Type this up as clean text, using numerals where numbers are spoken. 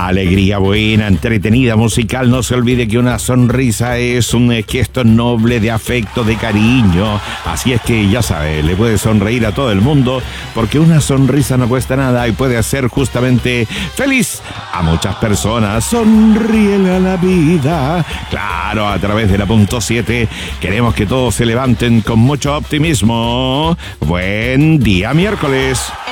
alegría buena, entretenida, musical. No se olvide que una sonrisa es un gesto noble de afecto, de cariño. Así es que ya sabe, le puede sonreír a todo el mundo, porque una sonrisa no cuesta nada y puede hacer justamente feliz a muchas personas. Sonríele a la vida. Claro, a través de la punto 7 queremos que todos se levanten con mucho optimismo. Buen día miércoles.